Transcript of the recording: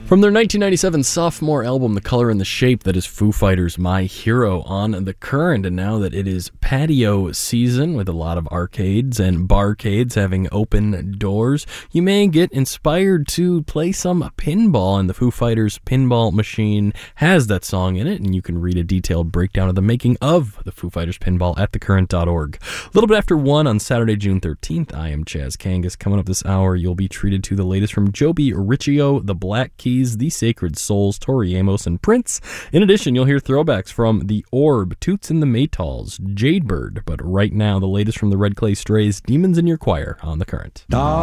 From their 1997 sophomore album, The Color and the Shape, that is Foo Fighters' My Hero on The Current. And now that it is patio season with a lot of arcades and barcades having open doors, you may get inspired to play some pinball, and the Foo Fighters Pinball Machine has that song in it, and you can read a detailed breakdown of the making of the Foo Fighters Pinball at thecurrent.org. A little bit after 1 on Saturday, June 13th, I am Chaz Kangas. Coming up this hour, you'll be treated to the latest from Joby Riccio, The Black Keys, The Sacred Souls, Tori Amos, and Prince. In addition, you'll hear throwbacks from The Orb, Toots and the Maytals, Jadebird. But right now, the latest from the Red Clay Strays, Demons in Your Choir on The Current.